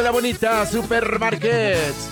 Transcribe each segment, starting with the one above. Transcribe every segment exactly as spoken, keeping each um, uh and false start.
la bonita Supermarkets.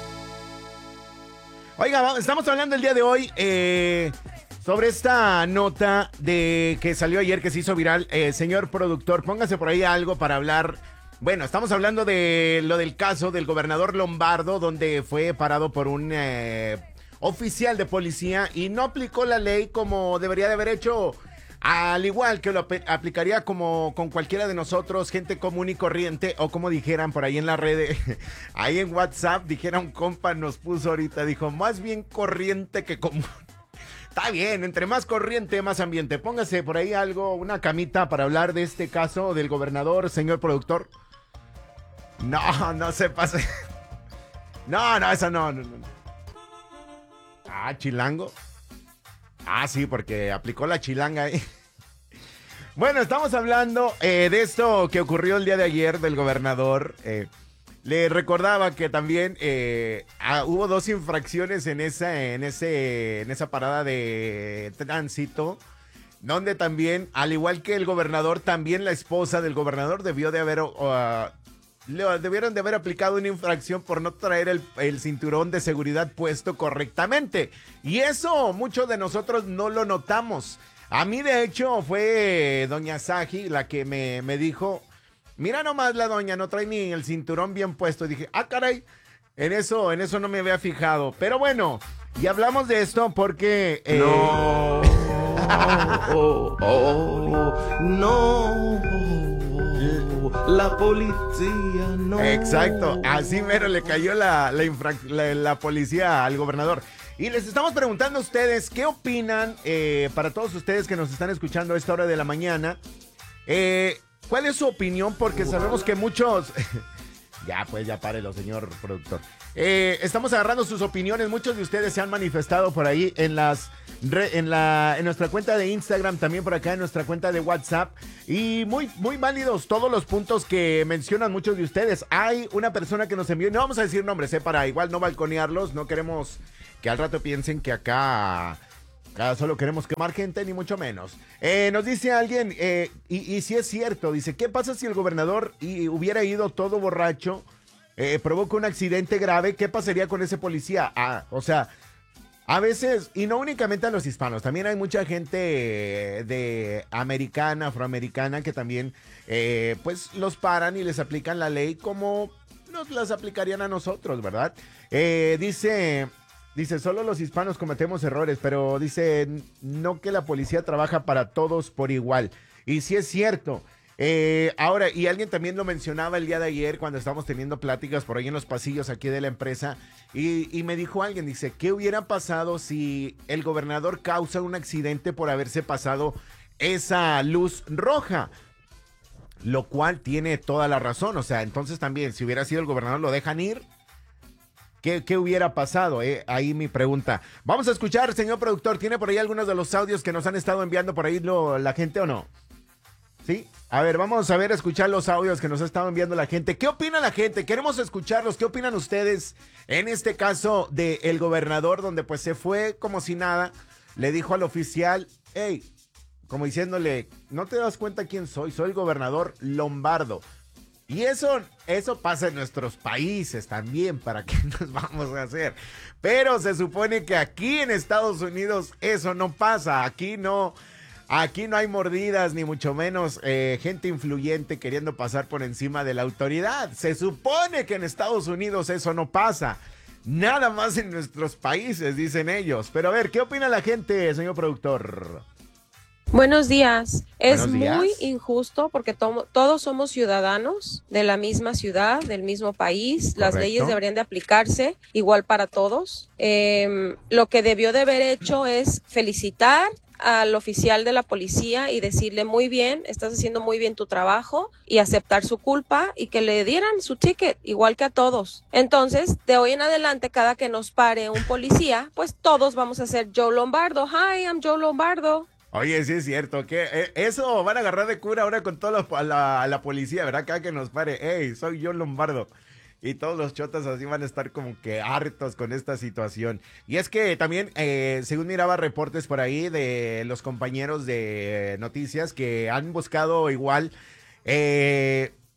Oiga, estamos hablando el día de hoy eh, sobre esta nota de que salió ayer, que se hizo viral. Eh, señor productor, póngase por ahí algo para hablar. Bueno, estamos hablando de lo del caso del gobernador Lombardo, donde fue parado por un eh, oficial de policía y no aplicó la ley como debería de haber hecho. Al igual que lo aplicaría como con cualquiera de nosotros, gente común y corriente, o como dijeran por ahí en la red, ahí en WhatsApp, dijera un compa, nos puso ahorita, dijo, más bien corriente que común. Está bien, entre más corriente, más ambiente. Póngase por ahí algo, una camita para hablar de este caso del gobernador, señor productor. No, no se pase. No, no, eso no, no, no. Ah, chilango. Ah, sí, porque aplicó la chilanga ahí. Bueno, estamos hablando eh, de esto que ocurrió el día de ayer del gobernador. Eh, le recordaba que también eh, ah, hubo dos infracciones en esa, en, ese, en esa parada de tránsito, donde también, al igual que el gobernador, también la esposa del gobernador debió de haber... Uh, le debieron de haber aplicado una infracción por no traer el, el cinturón de seguridad puesto correctamente. Y eso muchos de nosotros no lo notamos. A mí, de hecho, fue doña Saji la que me, me dijo, mira nomás la doña, no trae ni el cinturón bien puesto. Y dije, ah, caray, en eso, en eso no me había fijado. Pero bueno, y hablamos de esto porque... Eh... No, oh, oh, no, la policía no. Exacto, así mero le cayó la, la, infra, la, la policía al gobernador. Y les estamos preguntando a ustedes, ¿qué opinan eh, para todos ustedes que nos están escuchando a esta hora de la mañana? Eh, ¿Cuál es su opinión? Porque sabemos que muchos... Ya, pues, ya párelo, señor productor. Eh, estamos agarrando sus opiniones. Muchos de ustedes se han manifestado por ahí en las re, en la en nuestra cuenta de Instagram, también por acá en nuestra cuenta de WhatsApp. Y muy, muy válidos todos los puntos que mencionan muchos de ustedes. Hay una persona que nos envió, no vamos a decir nombres, eh, para igual no balconearlos. No queremos que al rato piensen que acá... Acá solo queremos quemar gente, ni mucho menos. Eh, nos dice alguien, eh, y, y si es cierto, dice, ¿qué pasa si el gobernador y hubiera ido todo borracho, eh, provoca un accidente grave? ¿Qué pasaría con ese policía? Ah, o sea, a veces, y no únicamente a los hispanos, también hay mucha gente de americana, afroamericana, que también, eh, pues, los paran y les aplican la ley como nos las aplicarían a nosotros, ¿verdad? Eh, dice... Dice, solo los hispanos cometemos errores, pero dice, no que la policía trabaja para todos por igual. Y sí es cierto. Eh, ahora, y alguien también lo mencionaba el día de ayer cuando estábamos teniendo pláticas por ahí en los pasillos aquí de la empresa. Y, y me dijo alguien, dice, ¿qué hubiera pasado si el gobernador causa un accidente por haberse pasado esa luz roja? Lo cual tiene toda la razón. O sea, entonces también, si hubiera sido el gobernador, ¿lo dejan ir? ¿Qué, ¿Qué hubiera pasado? Eh? Ahí mi pregunta. Vamos a escuchar, señor productor. ¿Tiene por ahí algunos de los audios que nos han estado enviando por ahí lo, la gente o no? ¿Sí? A ver, vamos a ver, escuchar los audios que nos ha estado enviando la gente. ¿Qué opina la gente? Queremos escucharlos. ¿Qué opinan ustedes en este caso del gobernador, donde pues se fue como si nada? Le dijo al oficial, hey, como diciéndole, ¿no te das cuenta quién soy? Soy el gobernador Lombardo. Y eso, eso pasa en nuestros países también, ¿para qué nos vamos a hacer? Pero se supone que aquí en Estados Unidos eso no pasa, aquí no, aquí no hay mordidas, ni mucho menos eh, gente influyente queriendo pasar por encima de la autoridad. Se supone que en Estados Unidos eso no pasa, nada más en nuestros países, dicen ellos. Pero a ver, ¿qué opina la gente, señor productor? Buenos días. Es Buenos días. Muy injusto porque to- todos somos ciudadanos de la misma ciudad, del mismo país. Las Correcto. leyes deberían de aplicarse igual para todos. Eh, lo que debió de haber hecho es felicitar al oficial de la policía y decirle muy bien, estás haciendo muy bien tu trabajo, y aceptar su culpa y que le dieran su ticket igual que a todos. Entonces, de hoy en adelante, cada que nos pare un policía, pues todos vamos a ser Joe Lombardo. Hi, I'm Joe Lombardo. Oye, sí es cierto, que eh, eso van a agarrar de cura ahora con toda la, la, la policía, ¿verdad? Cada que nos pare, hey, soy yo Lombardo. Y todos los chotas así van a estar como que hartos con esta situación. Y es que también, eh, según miraba reportes por ahí de los compañeros de noticias que han buscado igual, eh,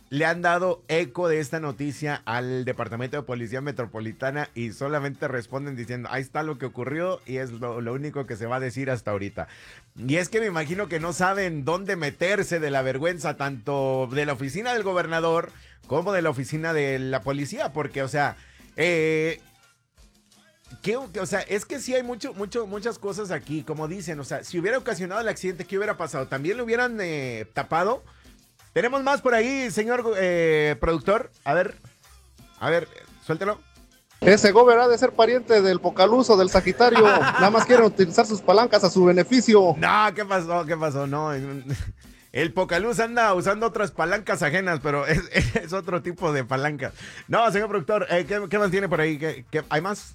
le han dado eco de esta noticia al Departamento de Policía Metropolitana y solamente responden diciendo, ahí está lo que ocurrió y es lo, lo único que se va a decir hasta ahorita. Y es que me imagino que no saben dónde meterse de la vergüenza, tanto de la oficina del gobernador como de la oficina de la policía, porque, o sea, eh, ¿qué, o sea, es que sí hay mucho, mucho, muchas cosas aquí, como dicen, o sea, si hubiera ocasionado el accidente, ¿qué hubiera pasado? ¿También lo hubieran eh, tapado? Tenemos más por ahí, señor eh, productor. A ver, a ver, suéltelo. Ese gober ha de ser pariente del Pocaluso, del Sagitario. Nada más quieren utilizar sus palancas a su beneficio. No, ¿qué pasó? ¿Qué pasó? No, el Pocaluz anda usando otras palancas ajenas, pero es, es otro tipo de palanca. No, señor productor, eh, ¿qué, ¿qué más tiene por ahí? ¿Qué, qué, ¿Hay más?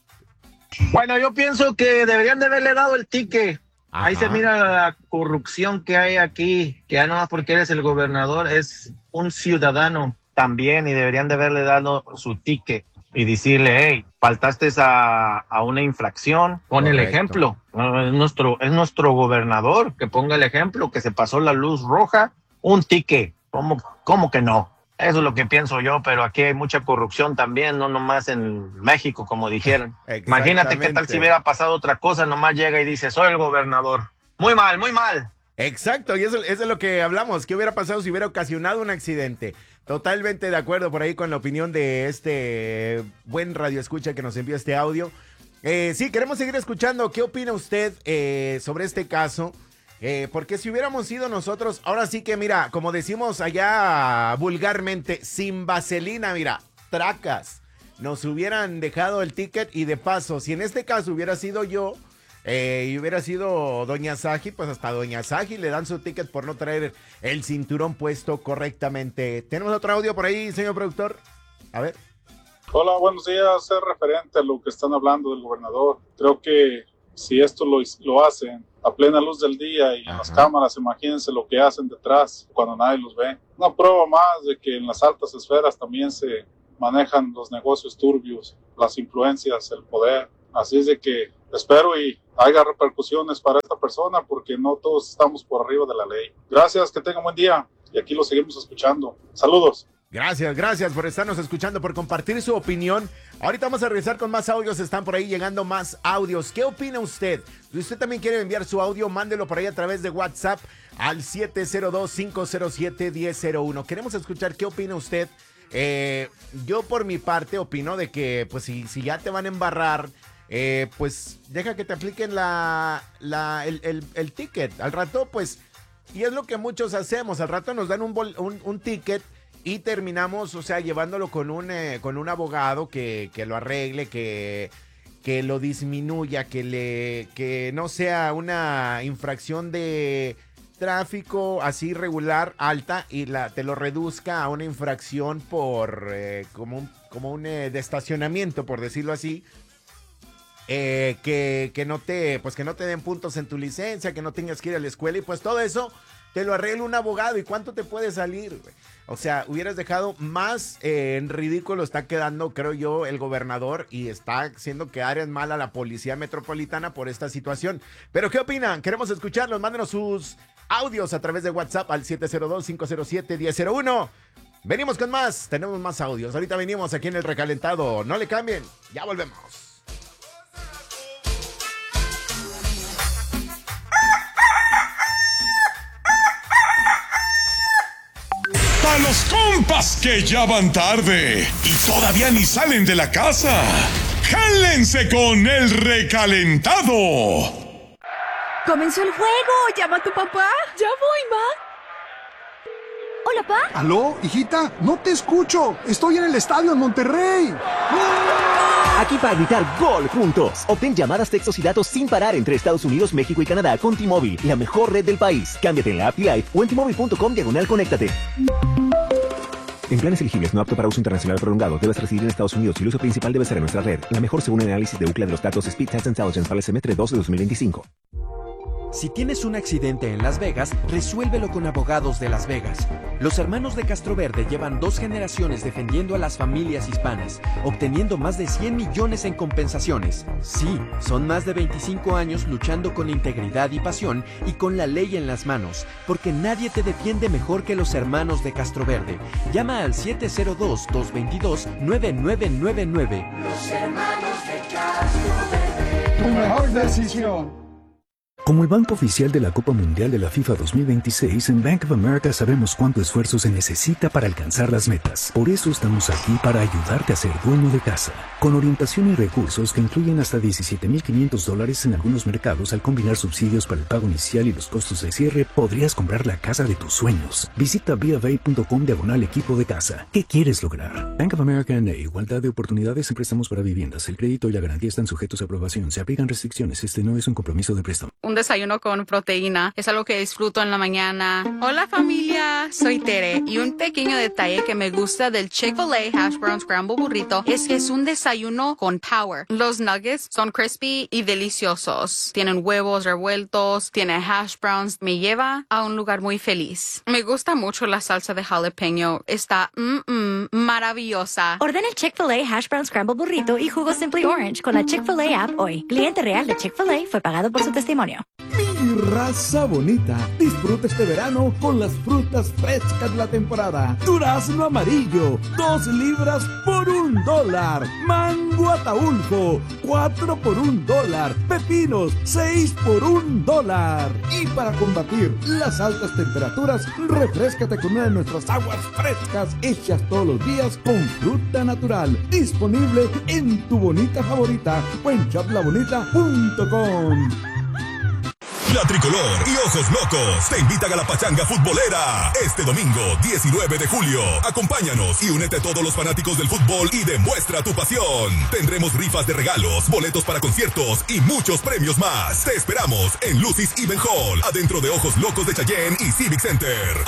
Bueno, yo pienso que deberían de haberle dado el ticket. Ajá. Ahí se mira la corrupción que hay aquí, que ya no más porque eres el gobernador, es un ciudadano también y deberían de haberle dado su ticket y decirle, hey, faltaste a, a una infracción, pon Correcto. El ejemplo. Es nuestro, es nuestro gobernador, que ponga el ejemplo, que se pasó la luz roja, un ticket. ¿Cómo, cómo que no? Eso es lo que pienso yo, pero aquí hay mucha corrupción también, no nomás en México, como dijeron. Imagínate qué tal si hubiera pasado otra cosa, nomás llega y dice, soy el gobernador. Muy mal, muy mal. Exacto, y eso, eso es lo que hablamos. ¿Qué hubiera pasado si hubiera ocasionado un accidente? Totalmente de acuerdo por ahí con la opinión de este buen radioescucha que nos envió este audio. Eh, sí, queremos seguir escuchando. ¿Qué opina usted eh, sobre este caso? Eh, porque si hubiéramos sido nosotros, ahora sí que mira, como decimos allá vulgarmente, sin vaselina, mira, tracas, nos hubieran dejado el ticket y de paso, si en este caso hubiera sido yo eh, y hubiera sido doña Saji, pues hasta doña Saji le dan su ticket por no traer el cinturón puesto correctamente. ¿Tenemos otro audio por ahí, señor productor? A ver. Hola, buenos días. Es referente a lo que están hablando del gobernador. Creo que si esto lo, lo hacen a plena luz del día y en Ajá. las cámaras, imagínense lo que hacen detrás cuando nadie los ve. Una prueba más de que en las altas esferas también se manejan los negocios turbios, las influencias, el poder. Así es de que espero y haya repercusiones para esta persona porque no todos estamos por arriba de la ley. Gracias, que tengan buen día y aquí lo seguimos escuchando. Saludos. Gracias, gracias por estarnos escuchando, por compartir su opinión. Ahorita vamos a regresar con más audios, están por ahí llegando más audios. ¿Qué opina usted? Si usted también quiere enviar su audio, mándelo por ahí a través de WhatsApp al siete cero dos, cinco cero siete, uno cero cero uno. Queremos escuchar qué opina usted. Eh, yo por mi parte opino de que pues si, si ya te van a embarrar, eh, pues deja que te apliquen la, la, el, el, el ticket. Al rato pues, y es lo que muchos hacemos, al rato nos dan un, bol, un, un ticket y terminamos, o sea, llevándolo con un, eh, con un abogado que, que lo arregle, que, que lo disminuya, que, le, que no sea una infracción de tráfico así regular alta y la, te lo reduzca a una infracción por eh, como un, como un eh, de estacionamiento, por decirlo así. Eh, que, que, no te, pues que no te den puntos en tu licencia, que no tengas que ir a la escuela y pues todo eso te lo arregla un abogado. ¿Y cuánto te puede salir, güey? O sea, hubieras dejado más eh, en ridículo está quedando, creo yo, el gobernador y está haciendo quedar en mal a la policía metropolitana por esta situación. Pero ¿qué opinan? Queremos escucharlos. Mándenos sus audios a través de WhatsApp al siete cero dos, cinco cero siete, uno cero cero uno. Venimos con más, tenemos más audios. Ahorita venimos aquí en El Recalentado. No le cambien, ya volvemos. A los compas que ya van tarde y todavía ni salen de la casa, jálense con El Recalentado. ¡Comenzó el juego! ¡Llama a tu papá! ¡Ya voy, ma! ¿Hola, pa? ¿Aló, hijita? No te escucho. Estoy en el estadio en Monterrey. Aquí para gritar gol juntos. Obtén llamadas, textos y datos sin parar entre Estados Unidos, México y Canadá con T-Mobile, la mejor red del país. Cámbiate en la app T-Life o en T Mobile punto com diagonal conéctate. En planes elegibles no apto para uso internacional prolongado, debes residir en Estados Unidos y el uso principal debe ser en nuestra red. La mejor según el análisis de Ookla de los datos Speed Test Intelligence para el semestre dos de dos mil veinticinco. Si tienes un accidente en Las Vegas, resuélvelo con Abogados de Las Vegas. Los hermanos de Castroverde llevan dos generaciones defendiendo a las familias hispanas, obteniendo más de cien millones en compensaciones. Sí, son más de veinticinco años luchando con integridad y pasión y con la ley en las manos, porque nadie te defiende mejor que los hermanos de Castroverde. Llama al siete cero dos, dos dos dos, nueve nueve nueve nueve. Los hermanos de Castroverde. Tu mejor decisión. Como el banco oficial de la Copa Mundial de la FIFA dos mil veintiséis, en Bank of America sabemos cuánto esfuerzo se necesita para alcanzar las metas. Por eso estamos aquí para ayudarte a ser dueño de casa. Con orientación y recursos que incluyen hasta diecisiete mil quinientos dólares en algunos mercados, al combinar subsidios para el pago inicial y los costos de cierre, podrías comprar la casa de tus sueños. Visita b of a punto com diagonal equipo de casa. ¿Qué quieres lograr? Bank of America N A. Igualdad de oportunidades en préstamos para viviendas. El crédito y la garantía están sujetos a aprobación. Se aplican restricciones. Este no es un compromiso de préstamo. Un desayuno con proteína es algo que disfruto en la mañana. Hola familia, soy Tere y un pequeño detalle que me gusta del Chick-fil-A Hash Brown Scramble Burrito es que es un desayuno con power. Los nuggets son crispy y deliciosos. Tienen huevos revueltos, tiene hash browns. Me lleva a un lugar muy feliz. Me gusta mucho la salsa de jalapeño. Está mm, mm, maravillosa. Ordena el Chick-fil-A Hash Brown Scramble Burrito y jugo Simply Orange con la Chick-fil-A app hoy. Cliente real de Chick-fil-A fue pagado por su testimonio. Mi raza bonita, disfruta este verano con las frutas frescas de la temporada. Durazno amarillo, dos libras por un dólar. Mango Ataulfo, cuatro por un dólar. Pepinos, seis por un dólar. Y para combatir las altas temperaturas, refréscate con una de nuestras aguas frescas hechas todos los días con fruta natural. Disponible en tu bonita favorita o en shop la bonita punto com. La Tricolor y Ojos Locos te invitan a la pachanga futbolera este domingo diecinueve de julio. Acompáñanos y únete a todos los fanáticos del fútbol y demuestra tu pasión. Tendremos rifas de regalos, boletos para conciertos y muchos premios más. Te esperamos en Lucy's Event Hall, adentro de Ojos Locos de Cheyenne y Civic Center.